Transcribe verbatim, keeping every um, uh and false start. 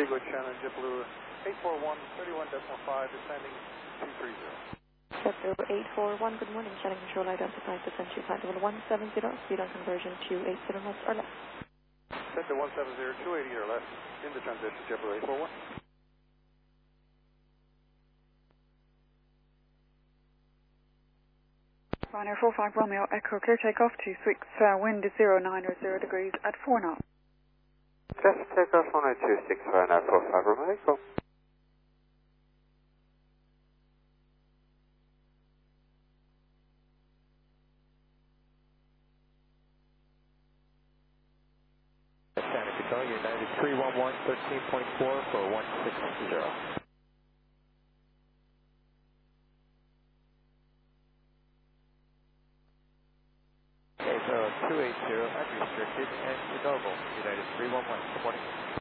Good Shannon, JetBlue eight four one, thirty-one decimal five, descending two three zero. JetBlue eight four one, good morning, Shannon Control identified descent to flight level one seven zero, speed on conversion two eight zero knots or less. Set to one seven zero, two eighty or less, in the transition, JetBlue eight four one. Ryanair four five Romeo Echo, clear takeoff to six, uh, wind is zero nine or zero degrees at four knots. Just take off on a two six Ryanair four five Romeo Echo. Santa Control, United three one one, thirteen point four for one six zero. Okay, so two eight zero, unrestricted, and to Noble, United three one one, good morning.